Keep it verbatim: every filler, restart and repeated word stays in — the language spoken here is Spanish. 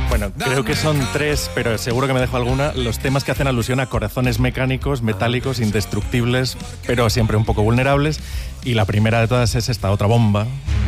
Bueno, creo que son tres, pero seguro que me dejo alguna, los temas que hacen alusión a corazones mecánicos, metálicos, indestructibles, pero siempre un poco vulnerables. Y la primera de todas es esta otra bomba.